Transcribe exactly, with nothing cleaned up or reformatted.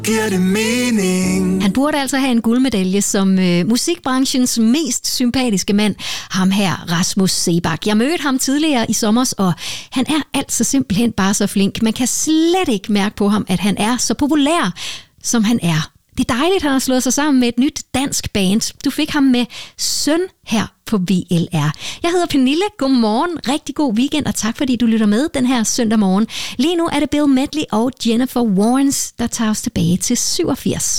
giver det mening. Han burde altså have en guldmedalje som øh, musikbranchens mest sympatiske mand, ham her Rasmus Seebach. Jeg mødte ham tidligere i sommers, og han er altså simpelthen bare så flink. Man kan slet ikke mærke på ham, at han er så populær, som han er. Det er dejligt, at han har slået sig sammen med et nyt dansk band. Du fik ham med Søn her på V L R. Jeg hedder Pernille. Godmorgen. Rigtig god weekend, og tak fordi du lytter med den her søndag morgen. Lige nu er det Bill Medley og Jennifer Warnes, der tager os tilbage til syvogfirs.